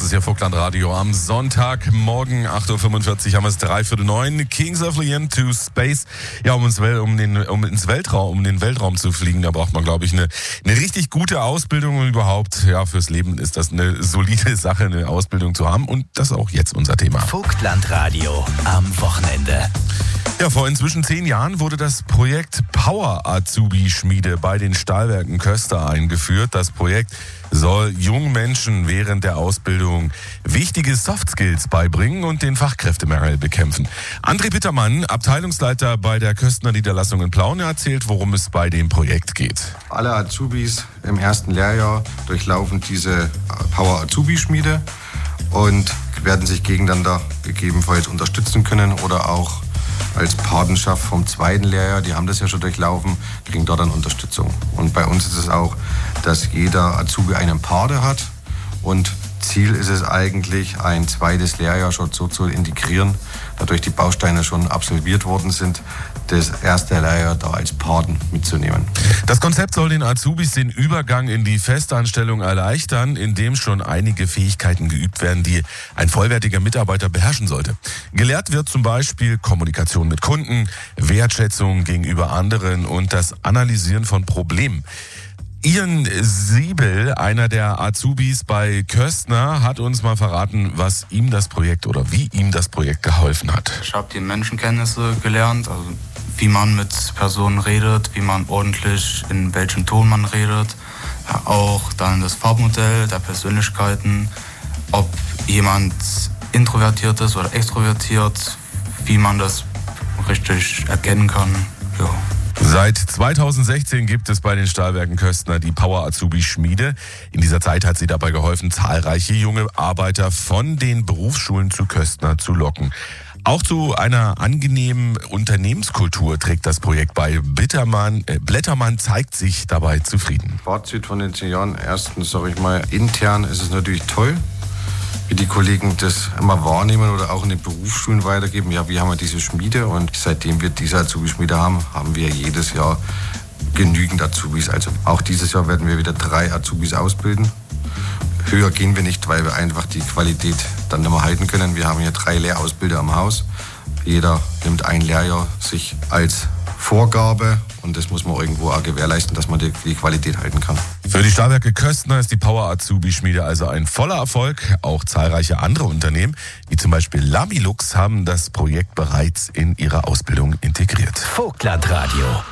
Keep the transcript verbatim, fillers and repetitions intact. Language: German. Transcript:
ist ja Vogtland Radio am Sonntagmorgen, acht Uhr fünfundvierzig, haben wir es dreiviertel neun. Kings of Leon to Space. Ja, um, ins Wel- um, den, um ins Weltraum, um den Weltraum zu fliegen, da braucht man, glaube ich, eine, eine richtig gute Ausbildung. Und überhaupt, ja, fürs Leben ist das eine solide Sache, eine Ausbildung zu haben. Und das ist auch jetzt unser Thema. Vogtland Radio am Wochenende. Ja, vor inzwischen zehn Jahren wurde das Projekt Power Azubi Schmiede bei den Stahlwerken Köster eingeführt. Das Projekt soll jungen Menschen während der Ausbildung wichtige Soft Skills beibringen und den Fachkräftemangel bekämpfen. André Bittermann, Abteilungsleiter bei der Köstner Niederlassung in Plauen, erzählt, worum es bei dem Projekt geht. Alle Azubis im ersten Lehrjahr durchlaufen diese Power Azubi Schmiede und werden sich gegeneinander gegebenenfalls unterstützen können oder auch als Patenschaft vom zweiten Lehrjahr, die haben das ja schon durchlaufen, kriegen dort dann Unterstützung. Und bei uns ist es auch, dass jeder Azubi einen Pate hat und Ziel ist es eigentlich, ein zweites Lehrjahr schon so zu integrieren, dadurch die Bausteine schon absolviert worden sind, das erste Lehrjahr da als Paten mitzunehmen. Das Konzept soll den Azubis den Übergang in die Festanstellung erleichtern, indem schon einige Fähigkeiten geübt werden, die ein vollwertiger Mitarbeiter beherrschen sollte. Gelehrt wird zum Beispiel Kommunikation mit Kunden, Wertschätzung gegenüber anderen und das Analysieren von Problemen. Ian Siebel, einer der Azubis bei Köstner, hat uns mal verraten, was ihm das Projekt oder wie ihm das Projekt geholfen hat. Ich habe die Menschenkenntnisse gelernt, also wie man mit Personen redet, wie man ordentlich, in welchem Ton man redet. Ja, auch dann das Farbmodell der Persönlichkeiten, ob jemand introvertiert ist oder extrovertiert, wie man das richtig erkennen kann. Ja. Seit zweitausendsechzehn gibt es bei den Stahlwerken Köstner die Power Azubi Schmiede. In dieser Zeit hat sie dabei geholfen, zahlreiche junge Arbeiter von den Berufsschulen zu Köstner zu locken. Auch zu einer angenehmen Unternehmenskultur trägt das Projekt bei. Bittermann, äh, Blättermann zeigt sich dabei zufrieden. Fazit von den zehn Jahren. Erstens, sage ich mal, intern ist es natürlich toll, wie die Kollegen das immer wahrnehmen oder auch in den Berufsschulen weitergeben. Ja, wir haben ja diese Schmiede und seitdem wir diese Azubi-Schmiede haben, haben wir jedes Jahr genügend Azubis. Also auch dieses Jahr werden wir wieder drei Azubis ausbilden. Höher gehen wir nicht, weil wir einfach die Qualität dann nicht mehr halten können. Wir haben hier drei Lehrausbilder am Haus. Jeder nimmt ein Lehrjahr sich als Vorgabe und das muss man irgendwo auch gewährleisten, dass man die, die Qualität halten kann. Für die Stahlwerke Köstner ist die Power Azubi Schmiede also ein voller Erfolg. Auch zahlreiche andere Unternehmen, wie zum Beispiel Lamilux, haben das Projekt bereits in ihre Ausbildung integriert. Vogtland Radio.